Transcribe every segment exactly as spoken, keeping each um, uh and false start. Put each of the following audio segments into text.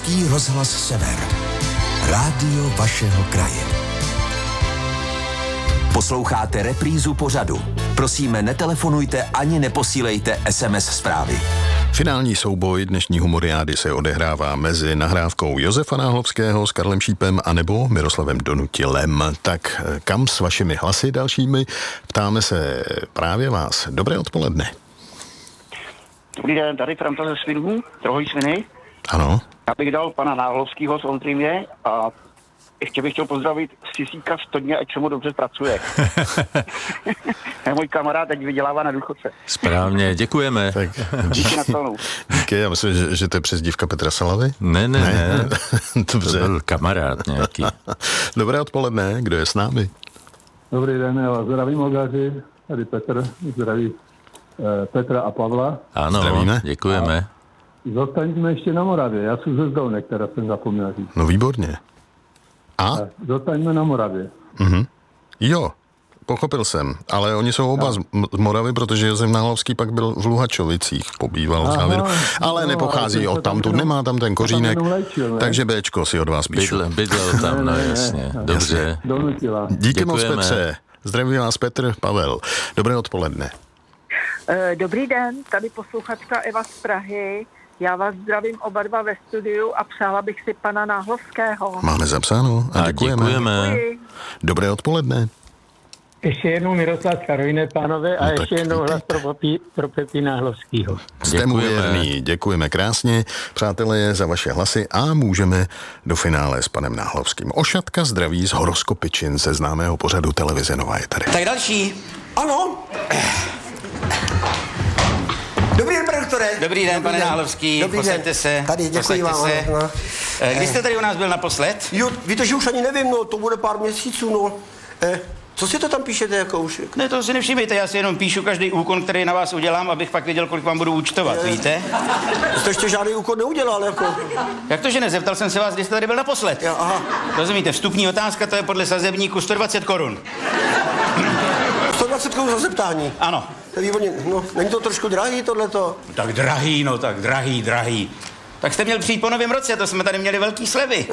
Český rozhlas Sever. Rádio vašeho kraje. Posloucháte reprízu pořadu. Prosíme, netelefonujte ani neposílejte es em es zprávy. Finální souboj dnešní humoriády se odehrává mezi nahrávkou Josefa Náhlovského s Karlem Šípem anebo Miroslavem Donutilem. Tak kam s vašimi hlasy dalšími? Ptáme se právě vás. Dobré odpoledne. Dobrý den, tady Franta ze Svinů, Trohoj Sviny. Ano. Já bych dal pana Náhlovského z Ondřejmě a ještě bych chtěl pozdravit Sisíka z Todně, ať se mu dobře pracuje. Můj kamarád teď vydělává na důchodce. Správně, děkujeme. Tak, díky na celou. Díky, já myslím, že, že to je přezdívka Petra Salavy. Ne, ne, ne. ne. Dobře. To byl kamarád nějaký. Dobré odpoledne, kdo je s námi? Dobrý den, já vás zdravím, Olgáři. Tady Petr, zdraví eh, Petra a Pavla. Ano, zdravíme. Děkujeme. Zostaňme ještě na Moravě, já jsem ze Zdolné, která jsem zapomněl říct. No výborně. A? Zostaňme na Moravě. Mhm. Jo, pochopil jsem, ale oni jsou oba z z Moravy, protože Josef Náhlovský pak byl v Luhačovicích, pobýval v závěru, ale no, nepochází ale od tamtud, nemá tam ten kořínek, tam léčil, takže Béčko si od vás píšu. Bydlel, bydlel tam, no jasně, dobře. Donutila. Díky moc, Děkujeme. Petře. Zdraví vás Petr, Pavel. Dobré odpoledne. Dobrý den, tady posluchačka Eva z Prahy. Já vás zdravím oba dva ve studiu a přála bych si pana Náhlovského. Máme zapsáno a, A děkujeme. děkujeme. Děkuji. Dobré odpoledne. Ještě jednou Miroslav Karolíne, pánové, a No tak ještě jednou hlas vítejte. pro, Popí, pro Pepí Náhlovskýho. Jste mu Děkujeme. věrný, děkujeme krásně, přátelé, za vaše hlasy a můžeme do finále s panem Náhlovským. Ošatka zdraví z Horoskopičin ze známého pořadu televize Nova je tady. Tak další. Ano. Dobrý den, pane doktore. Dobrý den, pane den. Náhlovský, Dobrý posaďte den. se. Tady, děkuji posaďte vám. se. No, no. Eh, Kdy jste tady u nás byl naposled? Jo, víte, že už ani nevím, no, to bude pár měsíců, no. Eh, co si to tam píšete, jako už? Ne, to si nevšimejte, já si jenom píšu každý úkon, který na vás udělám, abych pak věděl, kolik vám budu účtovat, Je. víte? Jste ještě žádný úkol neudělal, jako. Jak to, že ne? Zeptal jsem se vás, kdy jste tady byl naposled. Jo, aha. Rozumíte, vstupní otázka, to je podle sazebníku sto dvacet korun. sto dvacet korun za zeptání. Ano. To je výborně, no, není to trošku drahý, tohleto? Tak drahý, no tak drahý, drahý. Tak jste měl přijít po novém roce, to jsme tady měli velký slevy.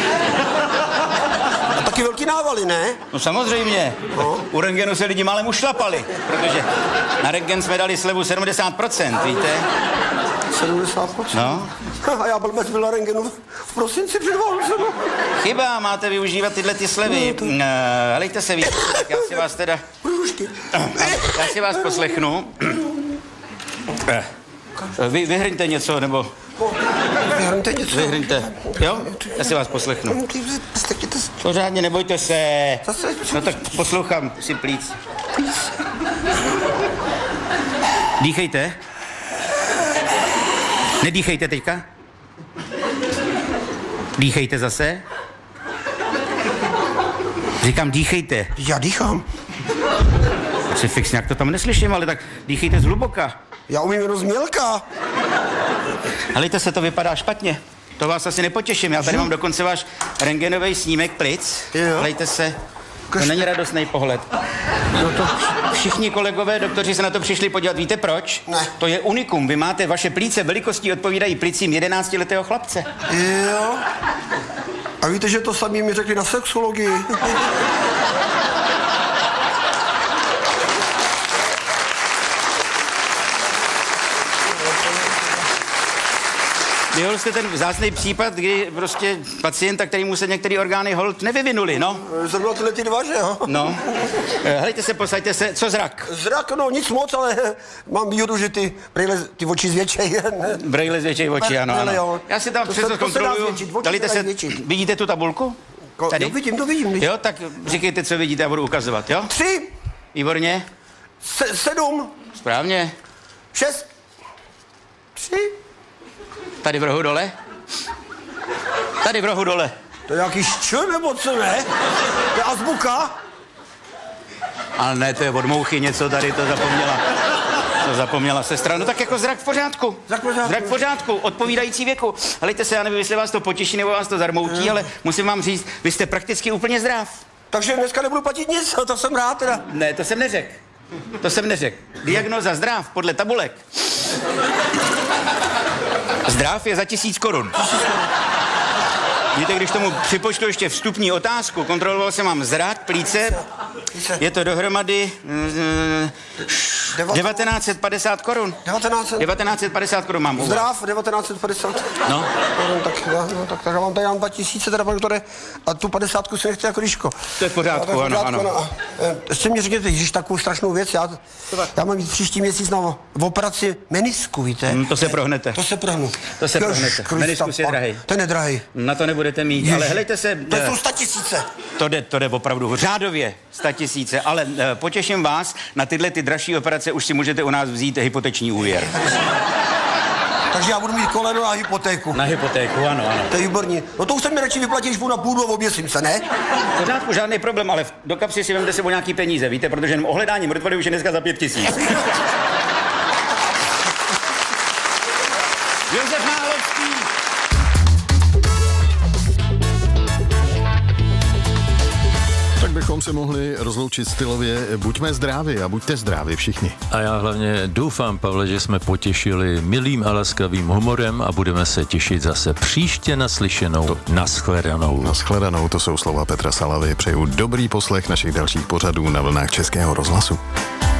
A taky velký návaly, ne? No samozřejmě. No. U rentgenu se lidi málem ušlapali, protože na rentgen jsme dali slevu sedmdesát procent, víte? sedmdesát procent? No. A já blbec byl na rentgenu v prosinci před Válcem. Chyba, máte využívat tyhle ty slevy. No, to- Uh, Helejte se, víte, tak já si vás teda... Růžky. Já si vás poslechnu. Eh, Vy, vyhrňte něco, nebo Vyhrňte něco. vyhrňte. Jo? Já si vás poslechnu. Poslechněte se. Pořádně, nebojte se. Zase? No tak poslouchám si plíc. Dýchejte. Nedýchejte teďka. Dýchejte zase. Říkám, dýchejte. Já dýchám. Tak si fix, nějak to tam neslyším, ale tak dýchejte zhluboka. Já umím jenom změlka. Helejte se, to vypadá špatně. To vás asi nepotěším. Já tady mám dokonce váš rentgenový snímek plic. Jo. Helejte se. To není radostný pohled. No to všichni kolegové, doktoři se na to přišli podívat. Víte proč? Ne. To je unikum. Vy máte vaše plíce velikostí odpovídají plicím jedenáctiletého chlapce. Jo. A víte, že to samý mi řekli na sexologii. Vyhol jste ten vzácný případ, kdy prostě pacienta, kterýmu se některé orgány hold nevyvinuli, no. Zrovna tyhle ty dva, že jo? No. Eh, Helejte se, posaďte se. Co zrak? Zrak, no nic moc, ale mám výhodu, že ty brýle, ty oči zvětšej. Brejle zvětšej oči, ano, Brejle, ano. jo. Já si tam To se- přesto to se dá zkontroluju. zvětšit, oči Dejte se se, dají zvětšit. vidíte tu tabulku? Tady? Jo, vidím, to vidím. Jo, tak říkejte, co vidíte, já budu ukazovat, jo? Tři, Výborně. se, sedm, Správně. šest, tři. Tady v rohu dole. Tady v rohu dole. To je jaký ščel, nebo co, ne? To je azbuka. Ale ne, to je od mouchy něco tady, to zapomněla. To zapomněla sestra. No tak jako zrak v pořádku. Zrak v pořádku. Zrak v pořádku, odpovídající věku. Helejte se, já nevím, jestli vás to potěší, nebo vás to zarmoutí, ale musím vám říct, vy jste prakticky úplně zdrav. Takže dneska nebudu platit nic, to jsem rád teda. Ne, to jsem neřekl. To jsem neřekl. Diagnoza zdrav podle tabulek. Zdrav je za tisíc korun. Víte, když tomu připočtu ještě vstupní otázku, kontroloval jsem mám zrak, plíce, je to dohromady uh, devatenáct set padesát korun. devatenáct set padesát korun mám u vás. Zdrav, devatenáct set padesát. No. No, tak, já, no, tak, tak já mám tady mám dva tisíce, teda, pane doktore, a tu padesátku si nechci jako líško. To je v pořádku, to je v ano, pořádku, ano. No, e, ještě mi řekněte, když takovou strašnou věc, já, já mám jít příští měsíc na v operaci menisku, víte? Hmm, to se prohnete. To se prohnu. To se Jož, prohnete. Krista, Meniskus je drahej. To je nedrahej. Na to nebudete mít, Jež, ale helejte se... To jsou sta tisíce. To jde, to jde opravdu řádově sta tisíce, ale uh, potěším vás, na tyhle ty dražší operace už si můžete u nás vzít hypoteční úvěr. Takže já budu mít koleno a hypotéku. Na hypotéku, ano, ano. To je výborně. No to už se mi radši vyplatí, když půjdu na půdu a oběsím se, ne? V pořádku, žádný problém, ale do kapsy si vemte sebou nějaký peníze, víte, protože jenom ohledání mrtvoly už je dneska za pět tisíc. Josef Náhlovský. Tak bychom se mohli rozloučit stylově. Buďme zdraví a buďte zdraví všichni. A já hlavně doufám, Pavle, že jsme potěšili milým a laskavým humorem a budeme se těšit zase příště naslyšenou, to... nashledanou. Nashledanou, to jsou slova Petra Salavy. Přeju dobrý poslech našich dalších pořadů na vlnách Českého rozhlasu.